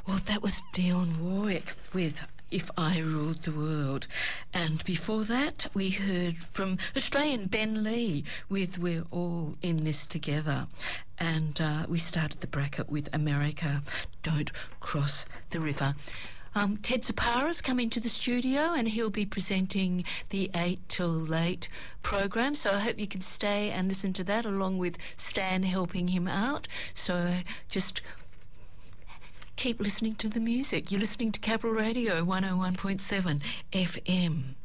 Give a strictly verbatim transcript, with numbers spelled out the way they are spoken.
Well, that was Dionne Warwick with If I Ruled the World. And before that, we heard from Australian Ben Lee with We're All in This Together. And uh, we started the bracket with America, Don't Cross the River. Um, Ted Zapara's coming to the studio and he'll be presenting the eight till late program. So I hope you can stay and listen to that along with Stan helping him out. So just keep listening to the music. You're listening to Capital Radio one oh one point seven F M.